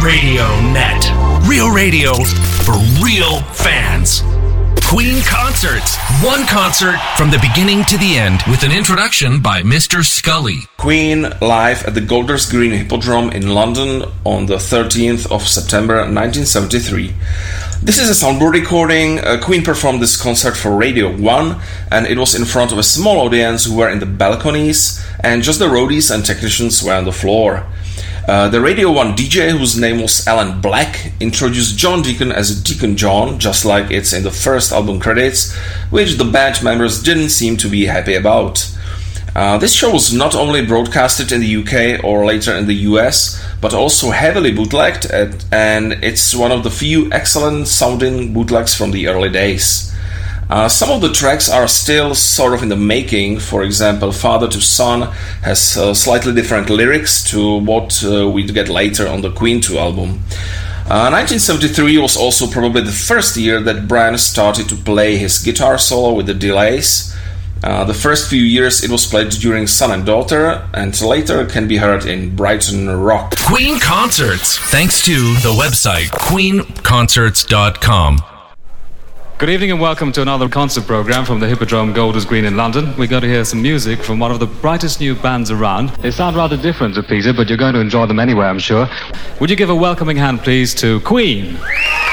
Radio Net. Real radio for real fans. Queen Concerts. One concert from the beginning to the end with an introduction by Mr. Scully. Queen live at the Golders Green Hippodrome in London on the 13th of September 1973. This is a soundboard recording. Queen performed this concert for Radio 1, and it was in front of a small audience who were in the balconies, and just the roadies and technicians were on the floor. The Radio 1 DJ, whose name was Alan Black, introduced John Deacon as Deacon John, just like it's in the first album credits, which the band members didn't seem to be happy about. This show was not only broadcasted in the UK or later in the US, but also heavily bootlegged, and it's one of the few excellent sounding bootlegs from the early days. Some of the tracks are still sort of in the making. For example, Father to Son has slightly different lyrics to what we'd get later on the Queen 2 album. 1973 was also probably the first year that Brian started to play his guitar solo with the delays. The first few years it was played during Son and Daughter, and later can be heard in Brighton Rock. Queen Concerts, thanks to the website queenconcerts.com. Good evening and welcome to another concert program from the Hippodrome Golders Green in London. We're going to hear some music from one of the brightest new bands around. They sound rather different to Peter, but you're going to enjoy them anyway, I'm sure. Would you give a welcoming hand, please, to Queen?